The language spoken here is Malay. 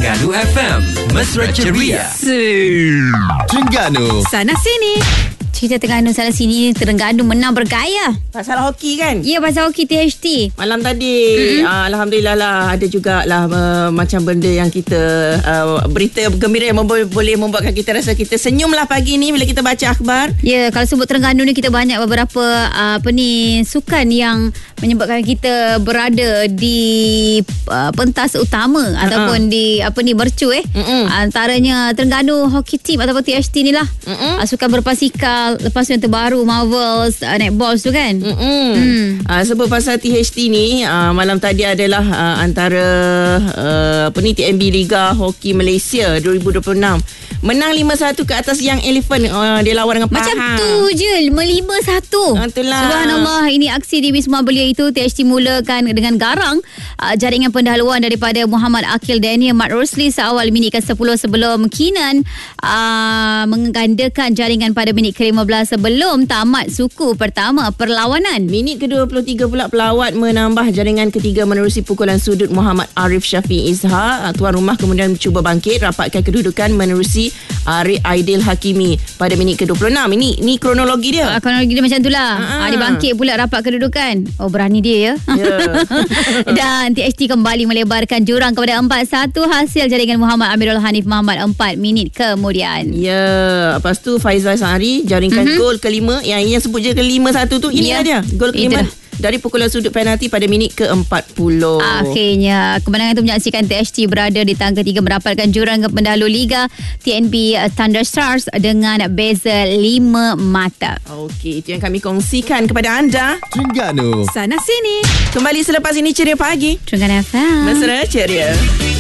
Terengganu FM, Mesra Ceria. Terengganu Sana sini. Cerita Terengganu sana sini. Terengganu menang bergaya. Pasal hoki kan? Ya, pasal hoki THT. Malam tadi Alhamdulillah lah, ada jugalah macam benda yang kita berita gembira yang boleh membuatkan kita rasa kita senyum lah pagi ni bila kita baca akhbar. Ya, kalau sebut Terengganu ni kita banyak beberapa sukan yang menyebabkan kita berada di pentas utama ataupun di mercu antaranya Terengganu Hockey Team ataupun THT ni lah. Sukan berpasikal, lepas tu yang terbaru Marvels, netball tu kan. Sebab pasal THT ni malam tadi adalah antara TNB Liga Hoki Malaysia 2026 menang 5-1 ke atas Young Elephant. Dia lawan dengan Pahang. Macam tu je, 5-1. Itulah. Subhanallah, ini aksi di Wisma Belia itu THT mulakan dengan garang jaringan pendahuluan daripada Muhammad Akil Daniel Mat Rosli seawal minit ke-10 sebelum Kinan menggandakan jaringan pada minit ke-15 sebelum tamat suku pertama perlawanan. Minit ke-23 pula pelawat menambah jaringan ketiga menerusi pukulan sudut Muhammad Arif Syafiq Izhar. Tuan rumah kemudian cuba bangkit, rapatkan kedudukan menerusi Ari Aidil Hakimi pada minit ke-26. Ini kronologi dia. Kronologi dia macam itulah. Dia bangkit pula rapat kedudukan. Oh, berani dia ya. Dan THT kembali melebarkan jurang kepada 4-1 hasil jaringan Muhammad Amirul Hanif Muhammad 4 minit kemudian. Ya, lepas tu Faizal Sahari jaringkan gol kelima. Yang sebut je ke-5-1 tu, inilah dia. Gol kelima dari pukulan sudut penalti pada minit ke-40. Akhirnya kemenangan itu menyaksikan THT berada di tangga 3 mendapatkan jurang pendahulu Liga TNB Thunder Stars dengan beza 5 mata. Okey, itu yang kami kongsikan kepada anda. Terengganu Sana sini. Kembali selepas ini Ceria Pagi Terengganu FM, Mesra Ceria.